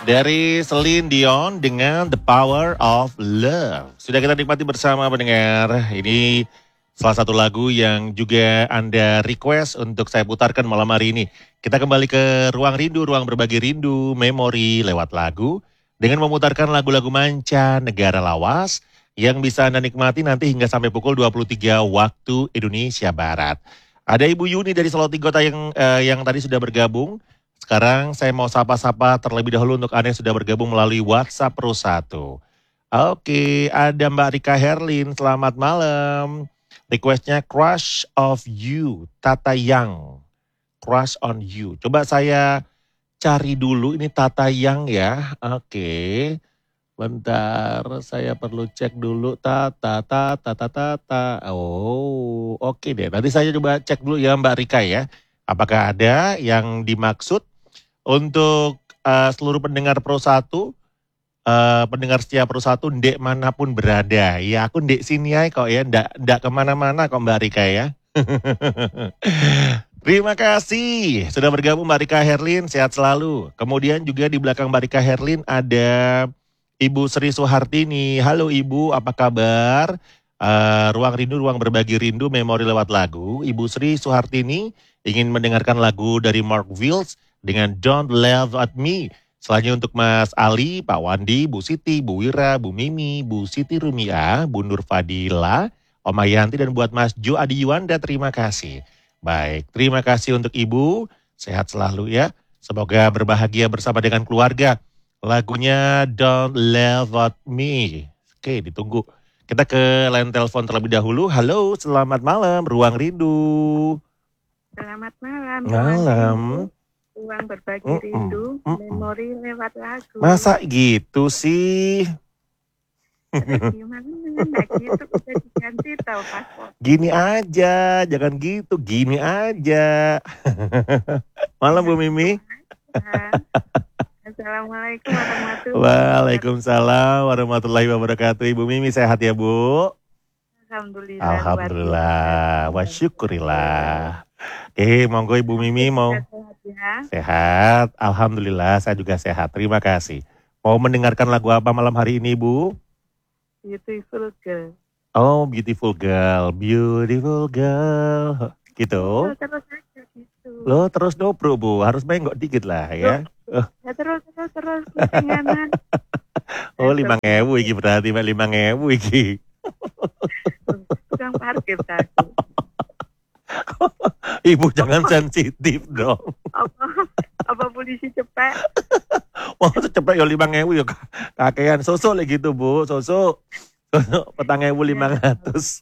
Dari Celine Dion dengan The Power of Love. Sudah kita nikmati bersama pendengar. Ini salah satu lagu yang juga Anda request untuk saya putarkan malam hari ini. Kita kembali ke Ruang Rindu, ruang berbagi rindu, memori lewat lagu. Dengan memutarkan lagu-lagu manca negara lawas yang bisa Anda nikmati nanti hingga sampai pukul 23 waktu Indonesia Barat. Ada Ibu Yuni dari Salatiga yang tadi sudah bergabung. Sekarang saya mau sapa-sapa terlebih dahulu untuk Anda yang sudah bergabung melalui WhatsApp Pro 1. Oke, ada Mbak Rika Herlin, selamat malam. Requestnya Crush of You, Tata Yang. Crush on You. Coba saya cari dulu, ini Tata Yang ya. Oke, bentar saya perlu cek dulu. Tata. Oh, oke deh. Nanti saya coba cek dulu ya Mbak Rika ya. Apakah ada yang dimaksud? Untuk seluruh pendengar Pro 1, pendengar setia Pro 1, ndek manapun berada. Ya aku ndek sini aja kok ya, ndak kemana-mana kok Mbak Rika ya. Terima kasih sudah bergabung Mbak Rika Herlin, sehat selalu. Kemudian juga di belakang Mbak Rika Herlin ada Ibu Sri Suhartini. Halo Ibu, apa kabar? Ruang Rindu, ruang berbagi rindu, memori lewat lagu. Ibu Sri Suhartini ingin mendengarkan lagu dari Mark Wills dengan Don't Laugh at Me. Selanjutnya untuk Mas Ali, Pak Wandi, Bu Siti, Bu Wira, Bu Mimi, Bu Siti Rumia, Bu Nur Fadila, Om Ayanti, dan buat Mas Jo Adi Yuanda, terima kasih. Baik, terima kasih untuk Ibu, sehat selalu ya. Semoga berbahagia bersama dengan keluarga. Lagunya Don't Laugh at Me. Oke, ditunggu. Kita ke line telepon terlebih dahulu. Halo, selamat malam, Ruang Rindu. Selamat malam. Malam. Ruang berbagi rindu, memori lewat lagu. Masa gitu sih? Gimana gitu, bisa diganti tau paspor. Gini aja, jangan gitu, gini aja. Malam Bu Mimi. Assalamualaikum warahmatullahi wabarakatuh. Waalaikumsalam warahmatullahi wabarakatuh. Ibu Mimi sehat ya Bu? Alhamdulillah, wa syukurillah. Monggo Ibu Mimi mau sehat. Alhamdulillah, saya juga sehat. Terima kasih. Mau mendengarkan lagu apa malam hari ini, Bu? Beautiful Girl. Oh, Beautiful Girl, Beautiful Girl. Gitu. Terus aja gitu. Loh, terus dobro, Bu. Harus menggok dikit lah ya. Ya terus pusinganan. Oh, 5.000 iki berarti 5.000 iki. Tukang parkir aku. Ibu jangan sensitif dong. Apa polisi cepet? Mau cepet ya 5.000 ya kakean. Sosok lagi gitu Bu, sosok 4.500.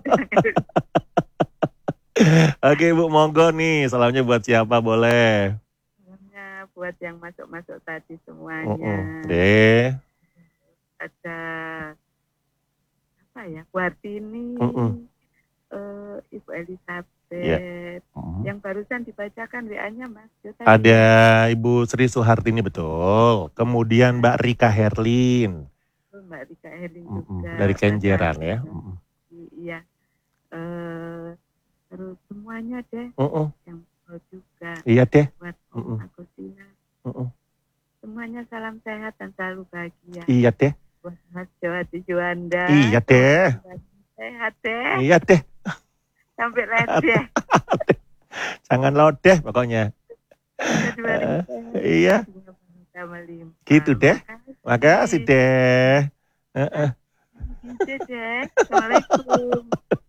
Oke Bu, monggo nih. Salamnya buat siapa boleh? Salamnya buat yang masuk tadi semuanya. Deh. Ada apa ya? Wartini. Ibu Elizabeth, yang barusan dibacakan WA-nya Mas. Ada Ibu Sri Suhartini betul. Kemudian Mbak Rika Herlin. Mbak Rika Herlin juga. Dari Kenjeran ya. Iya. Terus semuanya deh. Yang juga. Iya deh. Buat Agustina. Semuanya salam sehat dan selalu bahagia. Iya deh. Buat Mas Jawati Juanda. Iya deh. Sehat deh. Iya deh. Sampai ledeh. Jangan lodeh pokoknya. Iya. Gitu deh. Makasih deh. Gitu deh. Assalamualaikum.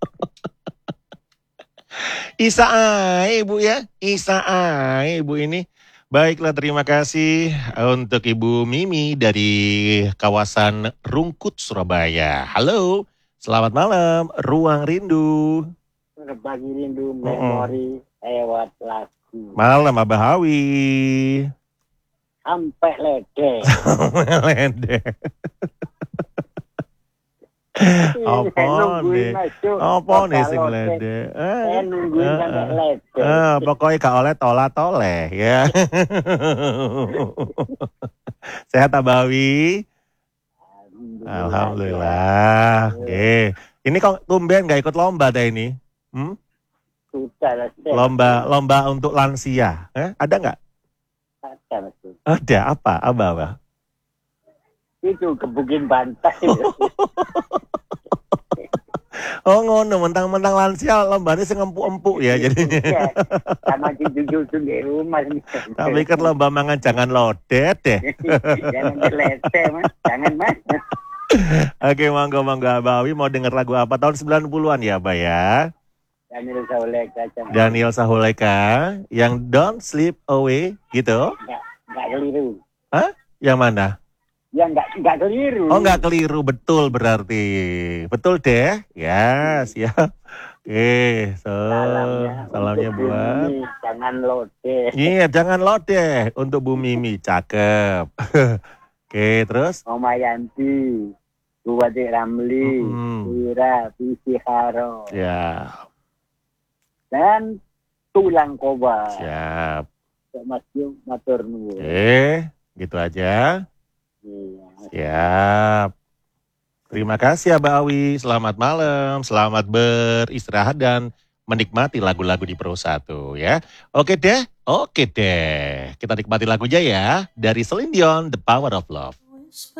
Isa Ibu ya. Isa Ibu ini. Baiklah, terima kasih untuk Ibu Mimi dari kawasan Rungkut, Surabaya. Halo, selamat malam, Ruang Rindu. Berbagi rindu, memori lewat lagu. Malam Abah Hawi. Sampai ledeh. Apa nih sing ledeh? Nungguin sampai ledeh. Pokoknya gak oleh toleh ya. Sehat Abah Hawi? Alhamdulillah. Oke. Ini kok tumben gak ikut lomba deh ini? Sudah lah. Lomba untuk lansia. Ada nggak? ada Mas. Ada apa? Itu kebukin bantai. Oh ngono, mentang-mentang lansia lombanya sing empuk-empuk ya jadinya. Iya, sama cucu-cucu di rumah. Tak pikir lomba mangan jangan lodet deh. Jangan dilete Mas, jangan Mas. Oke, monggo Abah Awi mau denger lagu apa tahun 90-an ya, Abah ya? Daniel Sauleka. Daniel Sahuleka yang Don't Sleep Away gitu. Enggak keliru. Hah? Yang mana? Ya enggak keliru. Oh, nggak keliru, betul berarti. Betul deh. Ya, siap. Oke, salamnya untuk buat. Bumi, jangan lode. Iya, jangan lodeh untuk Bu Mimi, cakep. Oke, terus? Oma Yanti, Bu Wati Ramli, Wira, Visi Haro, Ya, dan Tulang Koba. siap. Mas Yung matur nuwun. Gitu aja. Iya. Siap. Terima kasih Abah Awi. Selamat malam. Selamat beristirahat dan menikmati lagu-lagu di Pro 1 ya. Oke deh. Kita nikmati lagunya ya. Dari Celine Dion, The Power of Love.